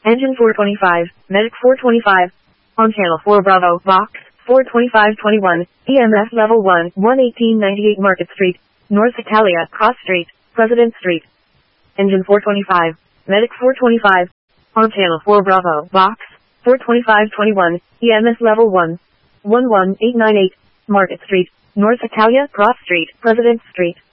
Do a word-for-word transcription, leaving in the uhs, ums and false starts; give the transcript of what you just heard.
Engine four twenty-five, Medic four twenty-five. On channel four Bravo, Box, four twenty-five twenty-one, E M S Level one, one eighteen ninety-eight Market Street, North Italia, Cross Street, President Street. Engine four twenty-five, Medic four twenty-five. On channel four Bravo, Box, four twenty-five twenty-one, E M S Level one, one one eight nine eight, Market Street, North Italia, Cross Street, President Street.